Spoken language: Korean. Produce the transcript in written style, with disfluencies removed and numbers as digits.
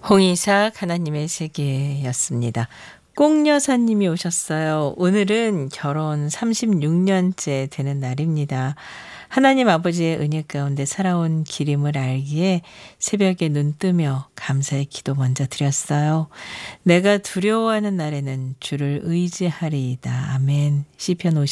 홍이삭 하나님의 세계였습니다. 꽁 여사님이 오셨어요. 오늘은 결혼 36년째 되는 날입니다. 하나님 아버지의 은혜 가운데 살아온 길임을 알기에 새벽에 눈 뜨며 감사의 기도 먼저 드렸어요. 내가 두려워하는 날에는 주를 의지하리이다. 아멘. 시편